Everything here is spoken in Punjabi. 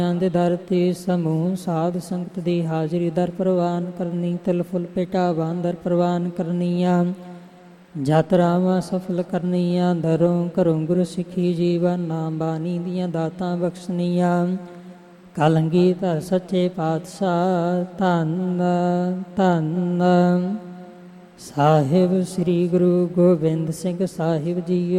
ਦੇ ਦਰ ਤੇ ਸਮੂਹ ਸਾਧ ਸੰਗਤ ਦੀ ਹਾਜ਼ਰੀ ਦਰ ਪ੍ਰਵਾਨ ਕਰਨੀ। ਤਿਲ ਫੁੱਲ ਭੇਟਾਵਾਂ ਦਰ ਪ੍ਰਵਾਨ ਕਰਨੀਆਂ। ਯਾਤਰਾਵਾਂ ਸਫਲ ਕਰਨੀਆਂ। ਦਰੋਂ ਘਰੋਂ ਗੁਰੂ ਸਿੱਖੀ ਜੀਵਨ ਨਾਮ ਬਾਣੀ ਦੀਆਂ ਦਾਤਾਂ ਬਖਸ਼ਣੀਆਂ। ਕਲਗੀਧਰ ਸੱਚੇ ਪਾਤਸ਼ਾਹ ਧੰਨ ਧੰਨ ਸਾਹਿਬ ਸ੍ਰੀ ਗੁਰੂ ਗੋਬਿੰਦ ਸਿੰਘ ਸਾਹਿਬ ਜੀਓ।